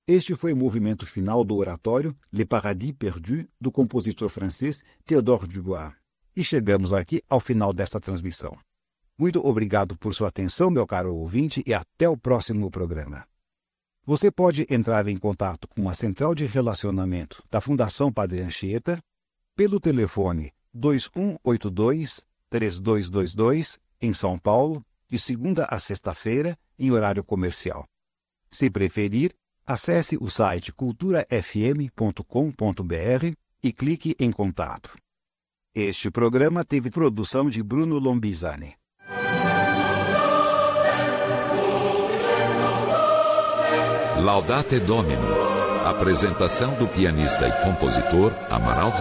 Este foi o movimento final do oratório Le Paradis Perdu, do compositor francês Théodore Dubois. E chegamos aqui ao final desta transmissão. Muito obrigado por sua atenção, meu caro ouvinte, e até o próximo programa. Você pode entrar em contato com a Central de Relacionamento da Fundação Padre Anchieta pelo telefone 2182-3222, em São Paulo, de segunda a sexta-feira, em horário comercial. Se preferir, acesse o site culturafm.com.br e clique em contato. Este programa teve produção de Bruno Lombizani. Laudate Domino. Apresentação do pianista e compositor Amaral